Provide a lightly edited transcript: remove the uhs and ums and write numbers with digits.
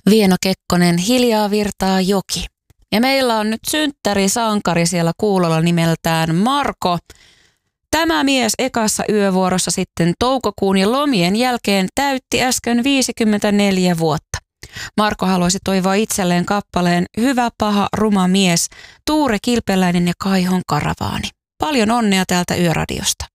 Vieno Kekkonen, Hiljaa virtaa joki. Ja meillä on nyt synttärisankari siellä kuulolla nimeltään Marko. Tämä mies ekassa yövuorossa sitten toukokuun ja lomien jälkeen täytti äsken 54 vuotta. Marko haluaisi toivoa itselleen kappaleen Hyvä, paha, ruma mies, Tuure Kilpeläinen ja Kaihon karavaani. Paljon onnea täältä Yöradiosta.